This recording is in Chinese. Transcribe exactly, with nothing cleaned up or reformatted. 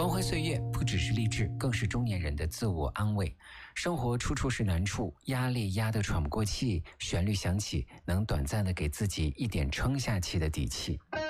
光辉岁月不只是励志，更是中年人的自我安慰。生活处处是难处，压力压得喘不过气，旋律响起，能短暂的给自己一点撑下去的底气。